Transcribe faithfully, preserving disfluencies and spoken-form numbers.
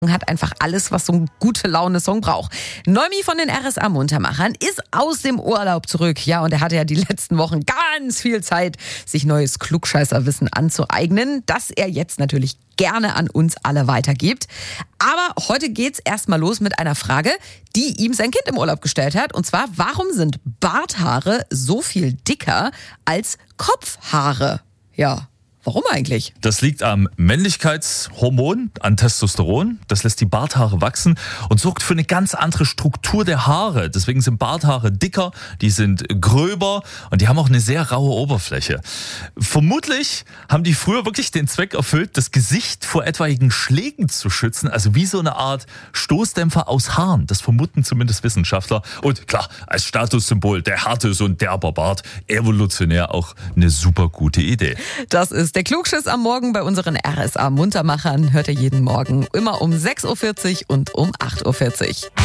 hat einfach alles, was so ein gute Laune-Song braucht. Noemi von den R S A-Muntermachern ist aus dem Urlaub zurück. Ja, und er hatte ja die letzten Wochen ganz viel Zeit, sich neues Klugscheißerwissen anzueignen, das er jetzt natürlich gerne an uns alle weitergibt. Aber heute geht's erstmal los mit einer Frage, die ihm sein Kind im Urlaub gestellt hat. Und zwar, warum sind Barthaare so viel dicker als Kopfhaare? Ja. Warum eigentlich? Das liegt am Männlichkeitshormon, an Testosteron. Das lässt die Barthaare wachsen und sorgt für eine ganz andere Struktur der Haare. Deswegen sind Barthaare dicker, die sind gröber und die haben auch eine sehr raue Oberfläche. Vermutlich haben die früher wirklich den Zweck erfüllt, das Gesicht vor etwaigen Schlägen zu schützen. Also wie so eine Art Stoßdämpfer aus Haaren. Das vermuten zumindest Wissenschaftler. Und klar, als Statussymbol der harte, so ein derber Bart, evolutionär auch eine super gute Idee. Das ist der Klugschiss am Morgen bei unseren R S A-Muntermachern. Hört ihr jeden Morgen immer um sechs Uhr vierzig und um acht Uhr vierzig.